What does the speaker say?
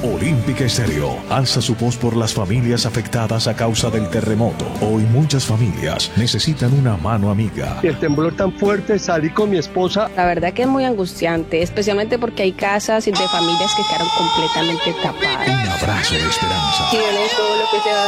Olímpica Estéreo alza su voz por las familias afectadas a causa del terremoto. Hoy muchas familias necesitan una mano amiga. El temblor tan fuerte, salí con mi esposa. La verdad que es muy angustiante, especialmente porque hay casas de familias que quedaron completamente tapadas. Un abrazo de esperanza. Tienen todo lo que se